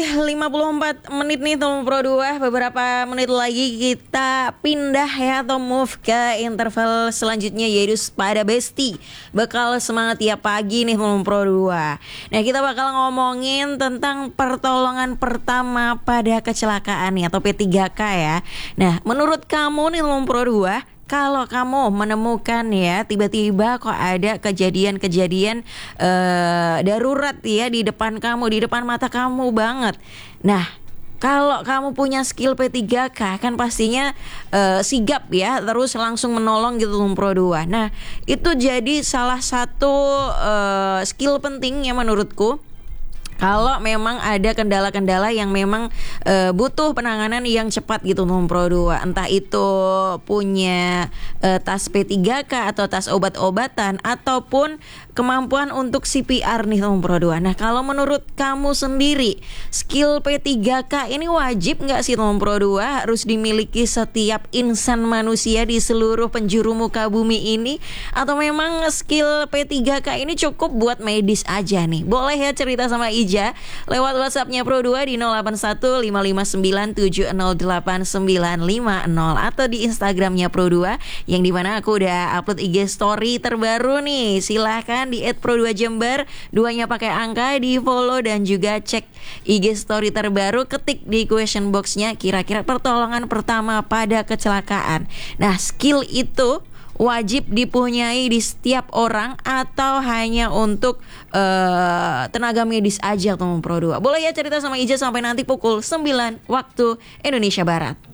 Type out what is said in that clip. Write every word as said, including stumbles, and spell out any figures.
lima puluh empat menit nih Tom Pro dua. Beberapa menit lagi kita pindah ya atau move ke interval selanjutnya, yaitu pada Besti bakal semangat tiap pagi nih Tom Pro dua. Nah, kita bakal ngomongin tentang pertolongan pertama pada kecelakaan nih atau P tiga K ya. Nah, menurut kamu nih Tom Pro dua, kalau kamu menemukan ya tiba-tiba kok ada kejadian-kejadian uh, darurat ya di depan kamu, di depan mata kamu banget. Nah, kalau kamu punya skill P tiga K kan pastinya uh, sigap ya, terus langsung menolong gitu Pro dua. Nah, itu jadi salah satu uh, skill penting ya menurutku. Kalau memang ada kendala-kendala yang memang e, butuh penanganan yang cepat gitu Pro dua. Entah itu punya e, tas P tiga K atau tas obat-obatan ataupun kemampuan untuk C P R nih Pro dua. Nah, kalau menurut kamu sendiri, skill P tiga K ini wajib nggak sih Pro dua harus dimiliki setiap insan manusia di seluruh penjuru muka bumi ini? Atau memang skill P tiga K ini cukup buat medis aja nih? Boleh ya cerita sama Ija lewat WhatsApp-nya Pro dua di nol delapan satu lima lima sembilan tujuh nol delapan sembilan lima nol atau di Instagram-nya Pro dua yang dimana aku udah upload I G story terbaru nih. Silahkan di et pro dua Jember, duanya pakai angka, di follow dan juga cek I G story terbaru, ketik di question box-nya kira-kira pertolongan pertama pada kecelakaan. Nah, skill itu wajib dipunyai di setiap orang atau hanya untuk uh, tenaga medis aja Pro dua? Boleh ya cerita sama Ija sampai nanti pukul sembilan waktu Indonesia Barat.